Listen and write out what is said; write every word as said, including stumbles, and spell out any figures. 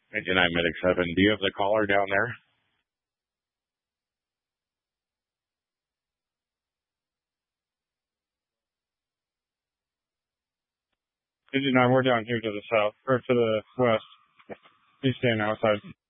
ninety-nine Medic seven. Do you have the caller down there? ninety-nine, we're down here to the south, or to the west. He's staying outside.